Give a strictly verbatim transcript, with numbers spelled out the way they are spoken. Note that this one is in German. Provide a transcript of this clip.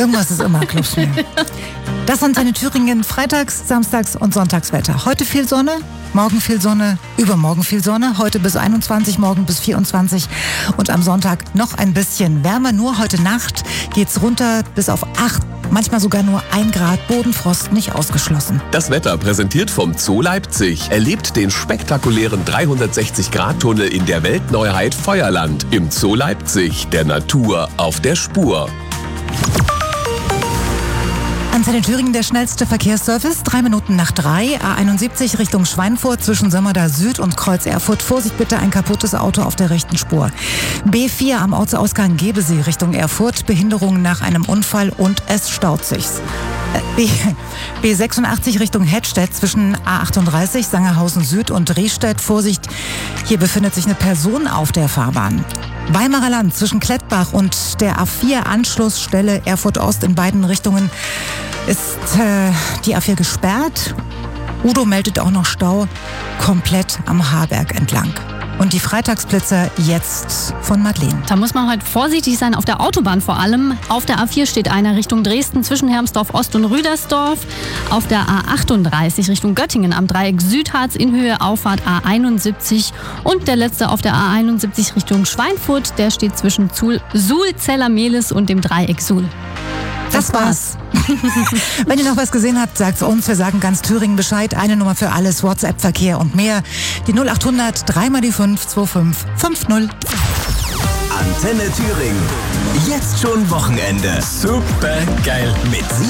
Irgendwas ist immer, glaubst du mir. Das Antenne Thüringen, Freitags-, Samstags- und Sonntagswetter. Heute viel Sonne, morgen viel Sonne, übermorgen viel Sonne. Heute bis einundzwanzig, morgen bis vierundzwanzig und am Sonntag noch ein bisschen wärmer. Nur heute Nacht geht's runter bis auf acht, manchmal sogar nur ein Grad. Bodenfrost nicht ausgeschlossen. Das Wetter präsentiert vom Zoo Leipzig. Erlebt den spektakulären dreihundertsechzig Grad Tunnel in der Weltneuheit Feuerland. Im Zoo Leipzig, der Natur auf der Spur. Antenne Thüringen, der schnellste Verkehrsservice. Drei Minuten nach drei. A einundsiebzig Richtung Schweinfurt zwischen Sömmerda Süd und Kreuz Erfurt. Vorsicht bitte, ein kaputtes Auto auf der rechten Spur. B vier am Ortsausgang Gebesee Richtung Erfurt. Behinderung nach einem Unfall und es staut sich. B, B sechsundachtzig Richtung Hettstedt zwischen A achtunddreißig Sangerhausen Süd und Riestedt. Vorsicht, hier befindet sich eine Person auf der Fahrbahn. Weimarer Land zwischen Klettbach und der A vier Anschlussstelle Erfurt Ost in beiden Richtungen ist äh, die A vier gesperrt. Udo meldet auch noch Stau komplett am Haarberg entlang. Und die Freitagsblitzer jetzt von Madeleine. Da muss man halt vorsichtig sein, auf der Autobahn vor allem. Auf der A vier steht einer Richtung Dresden zwischen Hermsdorf Ost und Rüdersdorf. Auf der A achtunddreißig Richtung Göttingen am Dreieck Südharz in Höhe Auffahrt A einundsiebzig. Und der letzte auf der A einundsiebzig Richtung Schweinfurt, der steht zwischen Suhl, Zeller-Mehlis und dem Dreieck Suhl. Das, das war's. Wenn ihr noch was gesehen habt, sagt's uns. Wir sagen ganz Thüringen Bescheid. Eine Nummer für alles, WhatsApp-Verkehr und mehr. Die null achthundert, drei mal die fünf, zwei fünf fünf null. Antenne Thüringen. Jetzt schon Wochenende. Super geil. Mit